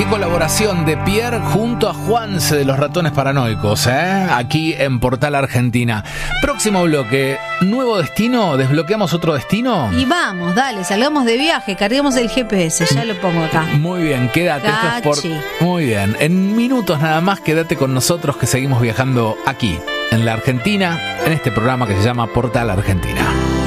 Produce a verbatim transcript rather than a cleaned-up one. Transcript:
colaboración de Pierre junto a Juanse de los Ratones Paranoicos, ¿eh? Aquí en Portal Argentina. Próximo bloque, nuevo destino, desbloqueamos otro destino. Y vamos, dale, salgamos de viaje, carguemos el G P S, ya lo pongo acá. Muy bien, quédate. Esto es por... Muy bien, en minutos nada más quédate con nosotros que seguimos viajando aquí, en la Argentina, en este programa que se llama Portal Argentina.